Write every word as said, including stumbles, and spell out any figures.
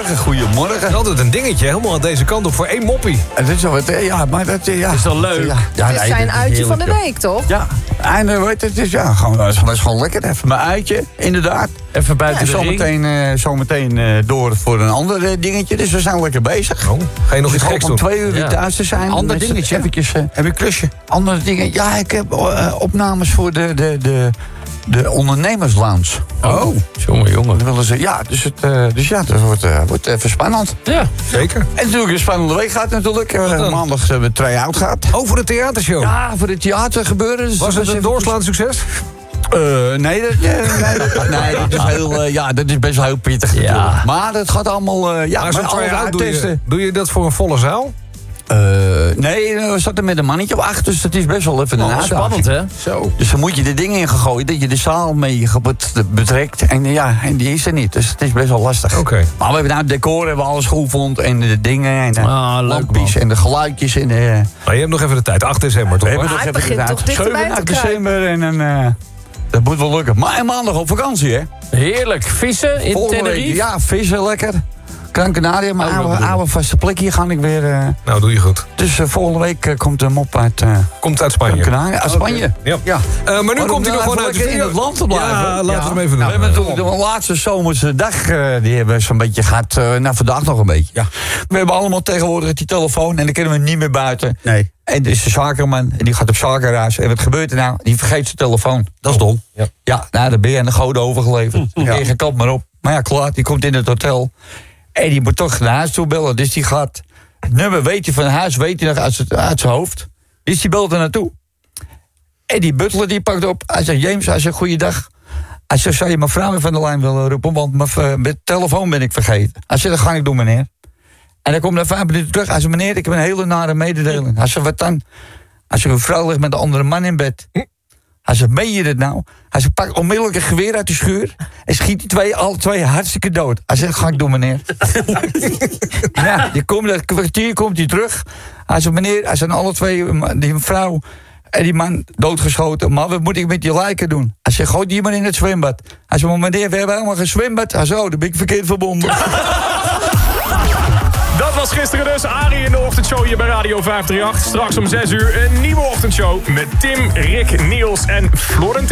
Goedemorgen, goedemorgen. Dat is altijd een dingetje, helemaal aan deze kant op voor één moppie. Het is wel, ja, maar dat ja. Is wel leuk. Ja, ja, Het is nee, zijn dat is uitje van de heerlijk, week, toch? Ja, en uh, weet je, het is ja, gewoon, dat is, dat is gewoon lekker. Even mijn uitje, inderdaad. Even buiten En de ring. zometeen uh, zo meteen, uh, door voor een ander uh, dingetje. Dus we zijn lekker bezig. Oh, ga je nog Dus iets ik geks hoop doen? om twee uur weer Ja. thuis te zijn. Ander Met- dingetje? Eventjes, uh, heb ik een klusje. Andere dingen. Ja, ik heb uh, opnames voor de, de, de, de ondernemerslounge. Oh, jongen, jongen. Dan willen ze, ja, dus, het, uh, dus ja, dat wordt, uh, wordt even spannend. Ja. Zeker. En natuurlijk een spannende week gaat natuurlijk. Uh, dan? maandag hebben we try-out gehad. Over de theatershow. Ja, voor het theater gebeuren. Dus Was het een doorslaand succes? Uh, nee, dat, uh, nee, dat, nee, dat is heel, uh, ja, dat is best wel heel pittig. Ja. natuurlijk. Maar het gaat allemaal, uh, ja, Maar maar zo'n alles try-out, doe je, uittesten. doe je dat voor een volle zaal? Uh, nee, we zaten met een mannetje op acht, dus dat is best wel even een Oh, uitdaging. spannend, hè? Zo. Dus dan moet je de dingen in gegooid, dat je de zaal mee gebet- betrekt. En ja, en die is er niet, dus het is best wel lastig. Oké. Maar we hebben nou het decor, hebben we alles geoefend. En de dingen, en de Ah, leuk, lampjes, man. en de geluidjes. En de, Maar je hebt nog even de tijd. acht december toch? we hebben hè? hij nog even begint gedaan. toch dichterbij te zeven kruipen. december en een... Uh, dat moet wel lukken. Maar en maandag op vakantie, hè? Heerlijk. Vissen in Volgende week, Tenerife? ja, vissen lekker. Gran Canaria, mijn Oh, dat oude, bedoel ik. oude vaste plekje ga ik weer... Uh, Nou, doe je goed. dus uh, volgende week uh, komt een mop uit uh, Komt uit Gran Spanje. Canaria. Uit Spanje. Ja. Ja. Uh, maar nu Maar komt hij om nog gewoon even uit de lekker in studio. het land te blijven. Ja, laten we hem even doen. Nou, we hebben natuurlijk de laatste zomerse dag, uh, die hebben we zo'n beetje gehad. Uh, nou, vandaag nog een beetje. Ja. We hebben allemaal tegenwoordig die telefoon en dan kunnen we niet meer buiten. Nee. En er is de zakenman en die gaat op zakenreis. En wat gebeurt er nou? Die vergeet zijn telefoon. Dat is dom. Ja. Ja, nou, dan ben je aan de goden overgeleverd. Dan Ja. ja. je kant maar op. Maar ja, klaar, die komt in het hotel. En die moet toch naar huis toe bellen. Dus die gaat... Het nummer weet hij van huis, weet hij nog uit, zijn- uit zijn hoofd. Dus die belt er naartoe. En die butler die pakt op. Hij zegt, James, hij zegt, goeiedag. Hij zegt, zou je mijn vrouw even aan de lijn willen roepen? Want mijn, uh, mijn telefoon ben ik vergeten. Hij zegt, dat ga ik doen, meneer. En dan komt hij vijf minuten terug. Hij zegt, meneer, ik heb een hele nare mededeling. Hij zegt, wat dan? Hij zegt, uw vrouw ligt met een andere man in bed. Hij zegt, meen je dit nou? Hij zegt, pak onmiddellijk een geweer uit de schuur... en schiet die twee, alle twee hartstikke dood. Hij zegt, ga ik doen, meneer. Ja, die komt, dat kwartier komt hij terug. Hij zegt, meneer, hij zijn alle twee, die vrouw en die man doodgeschoten. Maar wat moet ik met die lijken doen? Hij zegt, gooi die maar in het zwembad. Hij zegt, maar meneer, we hebben helemaal geen zwembad. Hij zegt, oh, dan ben ik verkeerd verbonden. Dat was gisteren dus. Arie in de ochtendshow hier bij Radio vijf drie acht. Straks om zes uur een nieuwe ochtendshow met Tim, Rick, Niels en Florentin.